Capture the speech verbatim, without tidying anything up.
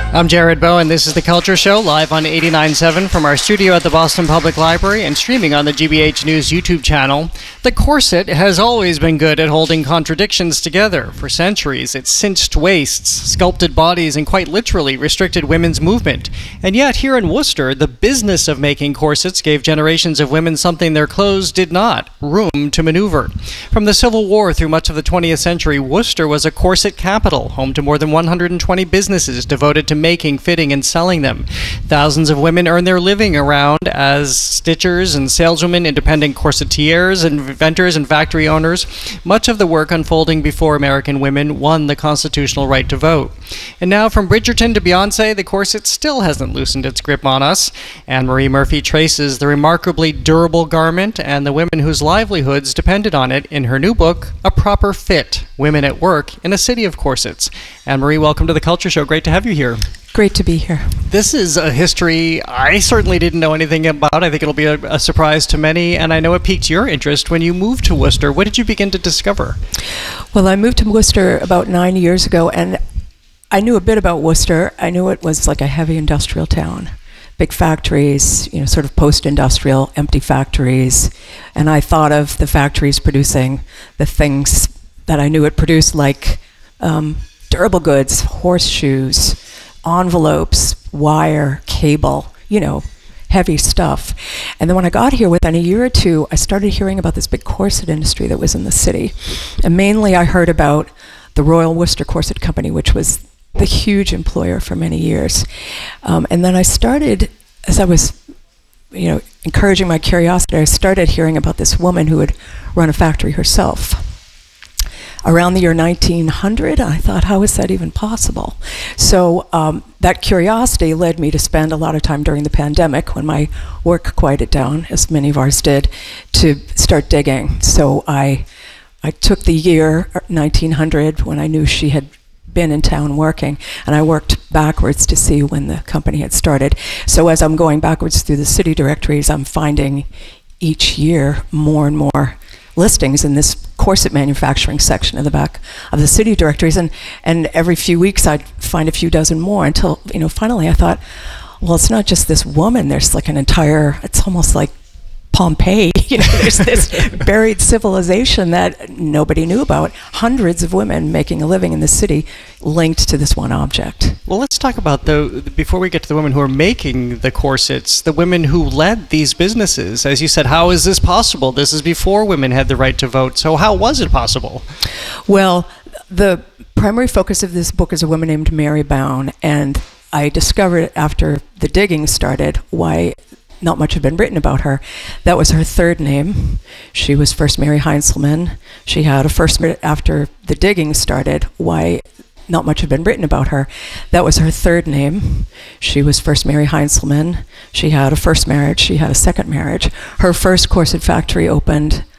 I'm Jared Bowen. This is The Culture Show, live on eighty-nine point seven from our studio at the Boston Public Library and streaming on the G B H News YouTube channel. The corset has always been good at holding contradictions together. For centuries, it cinched waists, sculpted bodies, and quite literally restricted women's movement. And yet, here in Worcester, the business of making corsets gave generations of women something their clothes did not: room to maneuver. From the Civil War through much of the twentieth century, Worcester was a corset capital, home to more than one hundred twenty businesses devoted to making, fitting, and selling them. Thousands of women earn their living around as stitchers and saleswomen, independent corsetiers, inventors, and factory owners. Much of the work unfolding before American women won the constitutional right to vote. And now, from Bridgerton to Beyonce, the corset still hasn't loosened its grip on us. Anne-Marie Murphy traces the remarkably durable garment and the women whose livelihoods depended on it in her new book, A Proper Fit: Women at Work in a City of Corsets. Anne-Marie, welcome to The Culture Show. Great to have you here. Great to be here. This is a history I certainly didn't know anything about. I think it'll be a, a surprise to many, and I know it piqued your interest when you moved to Worcester. What did you begin to discover? Well, I moved to Worcester about nine years ago, and I knew a bit about Worcester. I knew it was like a heavy industrial town. Big factories, you know, sort of post-industrial, empty factories. And I thought of the factories producing the things that I knew it produced, like um, durable goods, horseshoes, envelopes, wire, cable, you know, heavy stuff. And then when I got here, within a year or two, I started hearing about this big corset industry that was in the city. And mainly I heard about the Royal Worcester Corset Company, which was the huge employer for many years. Um, and then I started, as I was, you know, encouraging my curiosity, I started hearing about this woman who had run a factory herself. Around the year nineteen hundred, I thought, how is that even possible? So um, that curiosity led me to spend a lot of time during the pandemic, when my work quieted down, as many of ours did, to start digging. So I, I took the year nineteen hundred, when I knew she had been in town working, and I worked backwards to see when the company had started. So as I'm going backwards through the city directories, I'm finding each year more and more listings in this corset manufacturing section of the back of the city directories, and and every few weeks I'd find a few dozen more, until, you know, finally I thought, well, it's not just this woman, there's like an entire, it's almost like Pompeii, you know, there's this buried civilization that nobody knew about. Hundreds of women making a living in the city linked to this one object. Well, let's talk about, the before we get to the women who are making the corsets, the women who led these businesses. As you said, how is this possible? This is before women had the right to vote. So how was it possible? Well, the primary focus of this book is a woman named Mary Bown, and I discovered after the digging started why not much had been written about her. That was her third name. She was first Mary Heinzelman. She had a first, after the digging started, why not much had been written about her. That was her third name. She was first Mary Heinzelman. She had a first marriage. She had a second marriage. Her first corset factory opened